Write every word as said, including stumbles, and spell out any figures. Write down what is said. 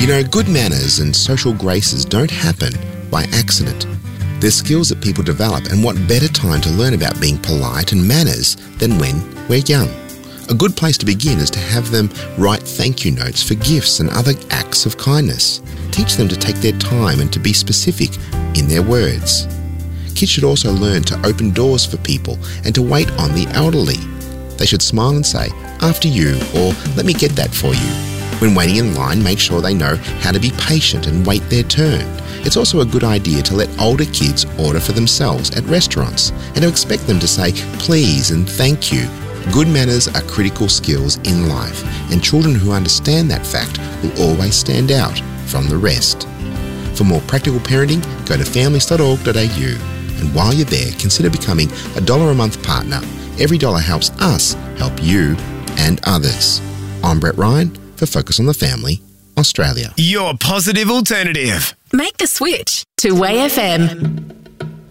You know, good manners and social graces don't happen by accident. They're skills that people develop, and what better time to learn about being polite and manners than when we're young. A good place to begin is to have them write thank you notes for gifts and other acts of kindness. Teach them to take their time and to be specific in their words. Kids should also learn to open doors for people and to wait on the elderly. They should smile and say, "After you," or "Let me get that for you." When waiting in line, make sure they know how to be patient and wait their turn. It's also a good idea to let older kids order for themselves at restaurants and to expect them to say please and thank you. Good manners are critical skills in life, and children who understand that fact will always stand out from the rest. For more practical parenting, go to families dot org dot a u. And while you're there, consider becoming a dollar a month partner. Every dollar helps us help you and others. I'm Brett Ryan for Focus on the Family, Australia. Your positive alternative. Make the switch to W A Y F M.